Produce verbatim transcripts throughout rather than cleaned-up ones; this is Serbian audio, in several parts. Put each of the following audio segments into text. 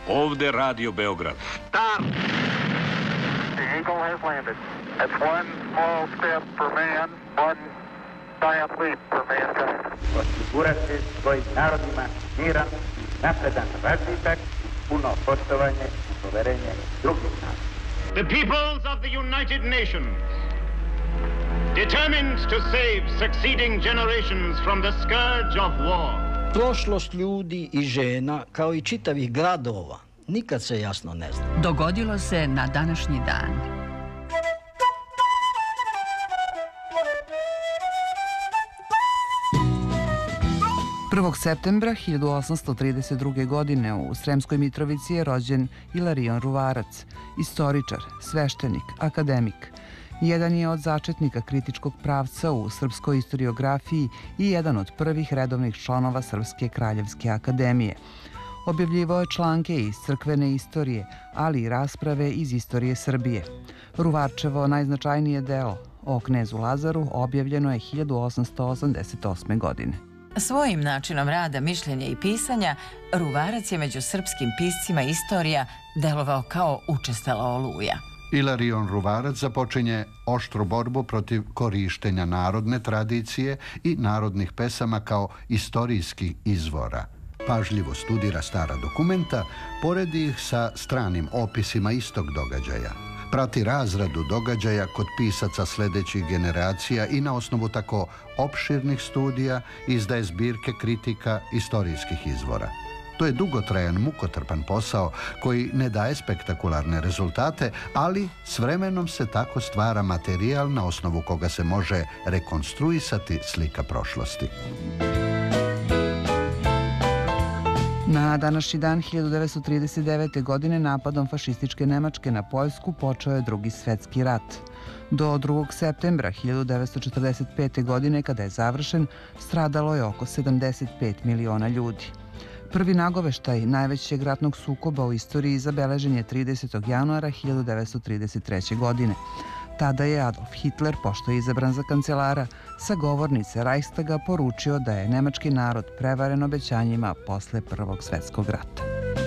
Ovde Radio Beograd. Stop! The Eagle has landed. That's one small step for man, one giant leap for mankind. Osigurati svojim narodima miran, napredan razvitak, puno poštovanje i poverenje drugih naroda. The peoples of the United Nations, determined to save succeeding generations from the scourge of war. Prošlost ljudi i žena, kao i čitavih gradova, nikad se jasno ne zna. Dogodilo se na današnji dan. prvog septembra hiljadu osamsto trideset druge. godine u Sremskoj Mitrovici je rođen Ilarion Ruvarac, istoričar, sveštenik, akademik. Jedan je od začetnika kritičkog pravca u srpskoj istoriografiji i jedan od prvih redovnih članova Srpske kraljevske akademije. Objavljivao je članke iz crkvene istorije, ali i rasprave iz istorije Srbije. Ruvarčevo najznačajnije delo, o knezu Lazaru, objavljeno je hiljadu osamsto osamdeset osme. godine. Svojim načinom rada, mišljenja i pisanja, Ruvarac je među srpskim piscima istorija delovao kao učestala oluja. Ilarion Ruvarac započinje oštru borbu protiv korištenja narodne tradicije i narodnih pesama kao istorijskih izvora. Pažljivo studira stara dokumenta, poredi ih sa stranim opisima istog događaja. Prati razradu događaja kod pisaca sledećih generacija i na osnovu tako opširnih studija izdaje zbirke kritika istorijskih izvora. To je dugotrajan, mukotrpan posao koji ne daje spektakularne rezultate, ali s vremenom se tako stvara materijal na osnovu koga se može rekonstruisati slika prošlosti. Na današnji dan hiljadu devetsto trideset devete. godine napadom fašističke Nemačke na Poljsku počeo je Drugi svetski rat. Do drugog septembra hiljadu devetsto četrdeset pete. godine, kada je završen, stradalo je oko sedamdeset pet miliona ljudi. Prvi nagoveštaj najvećeg ratnog sukoba u istoriji zabeležen je tridesetog januara hiljadu devetsto trideset treće. godine. Tada je Adolf Hitler, pošto je izabran za kancelara, sa govornice Reichstaga poručio da je nemački narod prevaren obećanjima posle Prvog svetskog rata.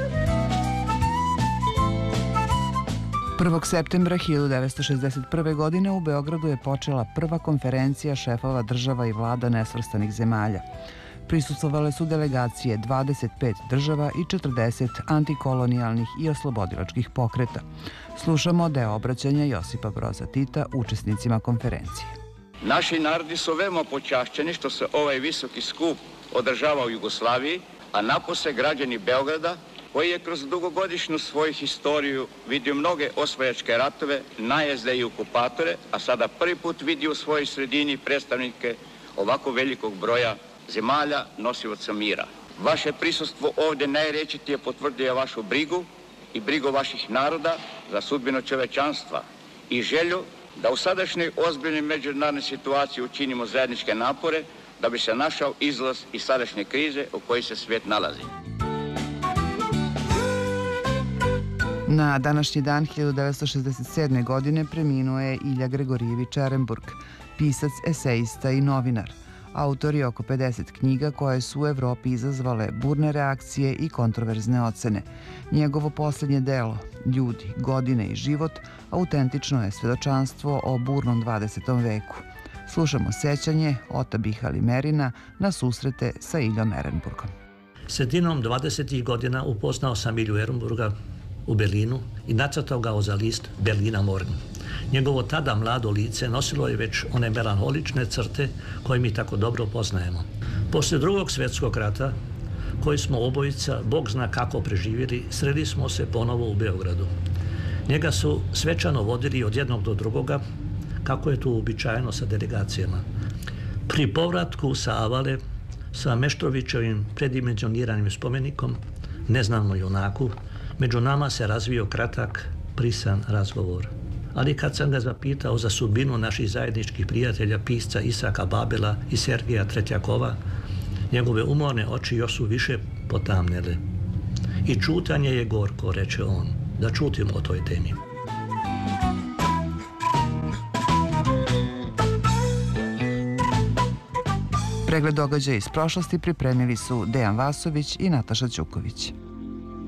prvog septembra hiljadu devetsto šezdeset prve. godine u Beogradu je počela prva konferencija šefova država i vlada nesvrstanih zemalja. Prisustvovale su delegacije dvadeset pet država i četrdeset antikolonijalnih i oslobodilačkih pokreta. Slušamo deo obraćanja Josipa Broza Tita učesnicima konferencije. Naši narodi su veoma počašćeni što se ovaj visoki skup održava u Jugoslaviji, a napose građani Beograda, koji je kroz dugogodišnju svoju historiju vidio mnoge osvajačke ratove, najezde i okupatore, a sada prvi put vidi u svojoj sredini predstavnike ovako velikog broja zemalja nosilaca mira. Vaše prisustvo ovdje najrečitije potvrduje vašu brigu i brigu vaših naroda za sudbinu čovečanstva i želju da u sadašnjoj ozbiljnoj međunarodnoj situaciji učinimo zajedničke napore da bi se našao izlaz iz sadašnje krize u kojoj se svijet nalazi. Na današnji dan hiljadu devetsto šezdeset sedme. godine preminuo je Ilja Gregorijević Ehrenburg, pisac, esejista i novinar. Autor je oko pedeset knjiga koje su u Evropi izazvale burne reakcije i kontroverzne ocene. Njegovo posljednje delo, Ljudi, godine i život, autentično je svedočanstvo o burnom dvadesetom veku. Slušamo sećanje Ota Bihali Merina na susrete sa Iljom Ehrenburgom. Sredinom dvadesetih godina upoznao sam Ilju Ehrenburga u Berlinu i nacrtao ga za list Berlina Morgen. Njegovo tada mlado lice nosilo je već one melanholične crte koje mi tako dobro poznajemo. Posle drugog svjetskog rata, koji smo obojica, Bog zna kako preživjeli, sreli smo se ponovo u Beogradu. Njega su svečano vodili od jednog do drugoga, kako je to uobičajeno sa delegacijama. Pri povratku sa Avale, sa Meštrovićevim predimenzioniranim spomenikom, neznano junaku, među nama se razvio kratak, prisan razgovor. Ali kad sam ga zapitao za sudbinu naših zajedničkih prijatelja, pisca Isaka Babela i Sergeja Tretjakova, njegove umorne oči još su više potamnele. I čutanje je gorko, reče on, da čutimo o toj temi. Pregled događaja iz prošlosti pripremili su Dejan Vasović i Nataša Ćuković.